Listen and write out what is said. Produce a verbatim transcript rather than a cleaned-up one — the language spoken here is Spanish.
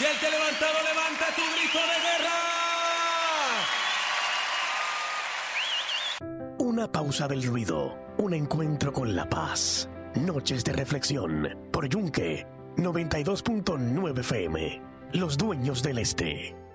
el que levantado levanta tu grito de guerra. Una pausa del ruido, un encuentro con la paz. Noches de reflexión por Yunque noventa y dos punto nueve F M. Los dueños del este.